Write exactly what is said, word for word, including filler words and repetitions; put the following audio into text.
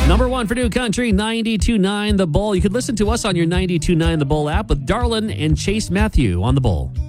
Number one for New Country, ninety-two point nine The Bull. You could listen to us on your ninety-two point nine The Bull app with Darlin and Chase Matthew on The Bull.